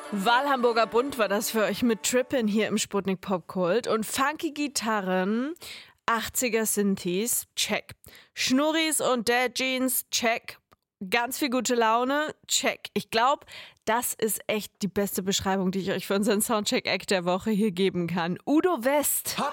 Wahlhamburger Bund war das für euch mit Trippin' hier im Sputnik Popkult. Und funky Gitarren, 80er Synthes, check. Schnurris und Dad Jeans, check. Ganz viel gute Laune, check. Ich glaube, das ist echt die beste Beschreibung, die ich euch für unseren Soundcheck-Act der Woche hier geben kann. Udo West.